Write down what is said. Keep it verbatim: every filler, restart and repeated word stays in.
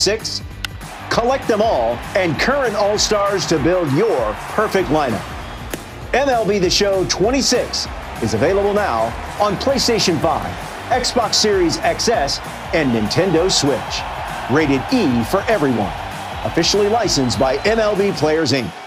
Six, collect them all and current All-Stars to build your perfect lineup. M L B The Show twenty-six is available now on PlayStation five, Xbox Series X S, and Nintendo Switch. Rated E for everyone. Officially licensed by M L B Players, Incorporated